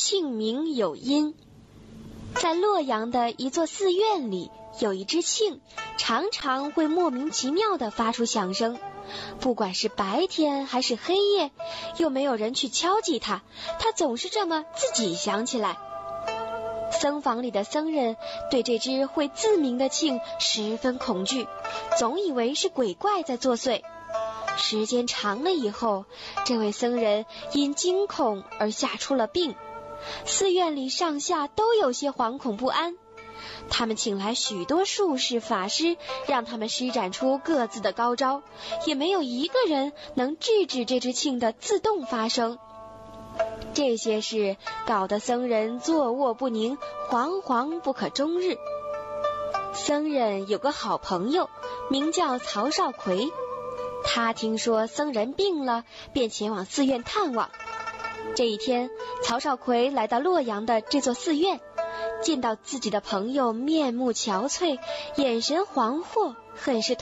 姓名有因。在洛阳的一座寺院里，有一只磬，常常会莫名其妙地发出响声，不管是白天还是黑夜，又没有人去敲击它，它总是这么自己响起来。僧房里的僧人对这只会自鸣的磬十分恐惧，总以为是鬼怪在作祟。时间长了以后，这位僧人因惊恐而吓出了病，寺院里上下都有些惶恐不安。他们请来许多术士法师，让他们施展出各自的高招，也没有一个人能制止这只磬的自动发声。这些事搞得僧人坐卧不宁，惶惶不可终日。僧人有个好朋友，名叫曹少奎，他听说僧人病了，便前往寺院探望。这一天，曹少奎来到洛阳的这座寺院，见到自己的朋友面目憔悴，眼神惶惑，很是